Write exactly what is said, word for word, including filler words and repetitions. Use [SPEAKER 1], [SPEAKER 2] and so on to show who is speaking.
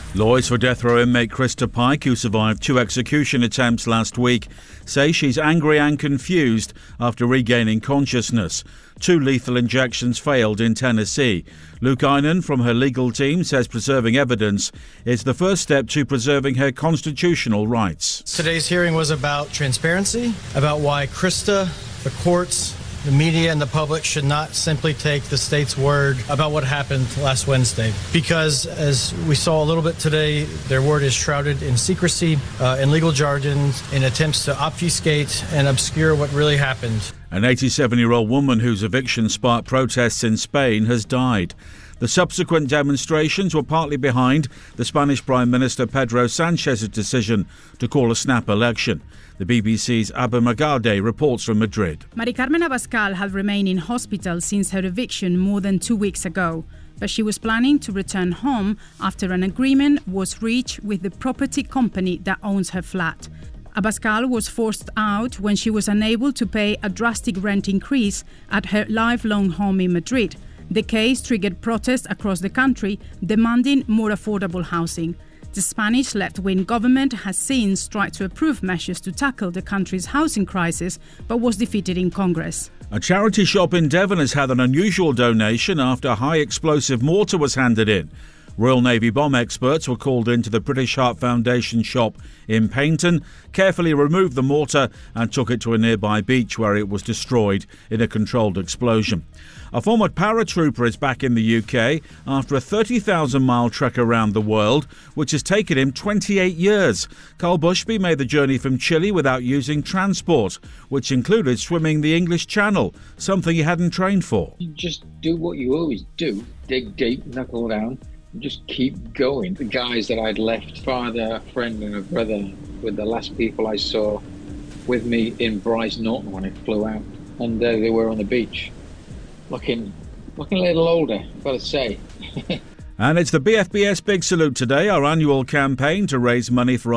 [SPEAKER 1] Lawyers for death row inmate Krista Pike, who survived two execution attempts last week, say she's angry and confused after regaining consciousness. Two lethal injections failed in Tennessee. Luke Einan from her legal team says preserving evidence is the first step to preserving her constitutional rights.
[SPEAKER 2] Today's hearing was about transparency, about why Krista, the courts, the media and the public should not simply take the state's word about what happened last Wednesday. Because, as we saw a little bit today, their word is shrouded in secrecy, uh, in legal jargon, in attempts to obfuscate and obscure what really happened.
[SPEAKER 1] An eighty-seven-year-old woman whose eviction sparked protests in Spain has died. The subsequent demonstrations were partly behind the Spanish Prime Minister Pedro Sanchez's decision to call a snap election. The B B C's Abba Magade reports from Madrid.
[SPEAKER 3] Mari Carmen Abascal had remained in hospital since her eviction more than two weeks ago, but she was planning to return home after an agreement was reached with the property company that owns her flat. Abascal was forced out when she was unable to pay a drastic rent increase at her lifelong home in Madrid. The case triggered protests across the country demanding more affordable housing. The Spanish left-wing government has since tried to approve measures to tackle the country's housing crisis, but was defeated in Congress.
[SPEAKER 1] A charity shop in Devon has had an unusual donation after high-explosive mortar was handed in. Royal Navy bomb experts were called into the British Heart Foundation shop in Paignton, carefully removed the mortar and took it to a nearby beach where it was destroyed in a controlled explosion. A former paratrooper is back in the U K after a thirty thousand mile trek around the world, which has taken him twenty-eight years. Carl Bushby made the journey from Chile without using transport, which included swimming the English Channel, something he hadn't trained for.
[SPEAKER 4] You just do what you always do, dig deep, knuckle down, and just keep going. The guys that I'd left, father, a friend and a brother, were the last people I saw with me in Bryce Norton when it flew out. And there they were on the beach. Looking, looking a little older, I've got to say.
[SPEAKER 1] And it's the B F B S Big Salute today, our annual campaign to raise money for